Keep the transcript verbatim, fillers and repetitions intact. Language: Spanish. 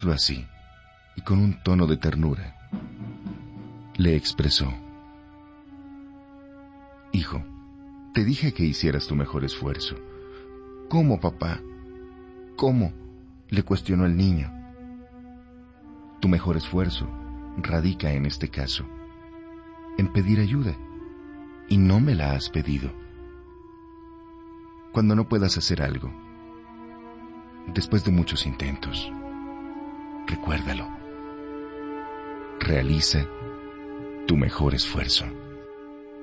Mirándolo así, y con un tono de ternura, le expresó: Hijo, te dije que hicieras tu mejor esfuerzo. ¿Cómo, papá? ¿Cómo?, le cuestionó el niño. Tu mejor esfuerzo radica en este caso, en pedir ayuda, y no me la has pedido. Cuando no puedas hacer algo, después de muchos intentos, recuérdalo. Realiza tu mejor esfuerzo.